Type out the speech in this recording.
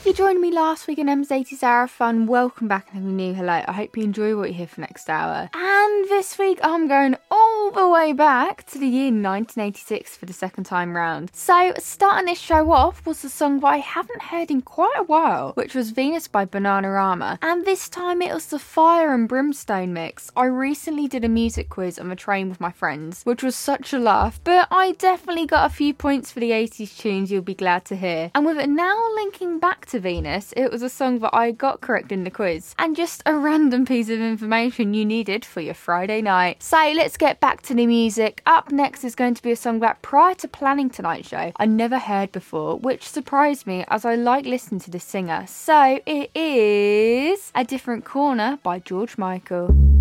you joined me last week in Em's 80s Hour of Fun, welcome back and have a new hello. I hope you enjoy what you hear for next hour. And this week I'm going all the way back to the year 1986 for the second time round. So starting this show off was a song that I haven't heard in quite a while, which was Venus by Bananarama. And this time it was the Fire and Brimstone mix. I recently did a music quiz on the train with my friends, which was such a laugh, but I definitely got a few points for the 80s tunes you'll be glad to hear. And with it now linking back to Venus, it was a song that I got correct in the quiz, and just a random piece of information you needed for your Friday night. So let's get back to the music. Up next is going to be a song that prior to planning tonight's show I never heard before, which surprised me as I like listening to this singer. So it is A Different Corner by George Michael.